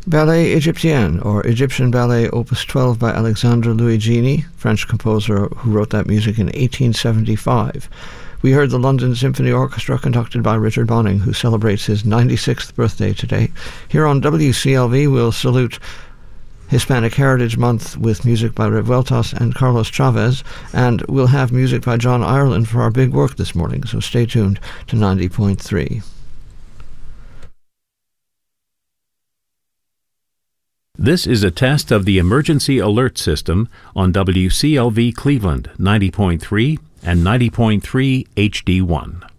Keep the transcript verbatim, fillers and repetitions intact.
Ballet Égyptienne, or Egyptian Ballet Opus twelve by Alexandre Luigini, French composer who wrote that music in eighteen seventy-five. We heard the London Symphony Orchestra conducted by Richard Bonning, who celebrates his ninety-sixth birthday today. Here on W C L V, we'll salute Hispanic Heritage Month with music by Revueltas and Carlos Chavez, and we'll have music by John Ireland for our big work this morning, so stay tuned to ninety point three. This is a test of the emergency alert system on W C L V Cleveland ninety point three and ninety point three H D one.